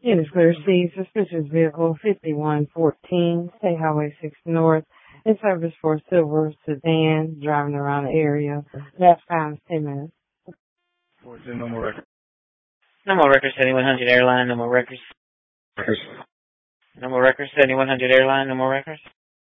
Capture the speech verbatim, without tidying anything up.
It is clear to see suspicious vehicle fifty-one fourteen, State Highway six North, in service for a silver sedan driving around the area. Last time is ten minutes. No more records. No more records, seventy-one hundred airline, no more records. Records. No more records, seventy-one hundred airline, no more records.